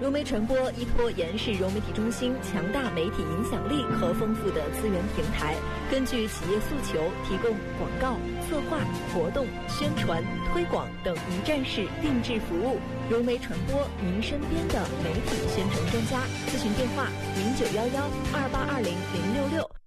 融媒传播依托延世融媒体中心强大媒体影响力和丰富的资源平台，根据企业诉求提供广告、策划、活动、宣传、推广等一站式定制服务。融媒传播，您身边的媒体宣传专家。咨询电话：091128200666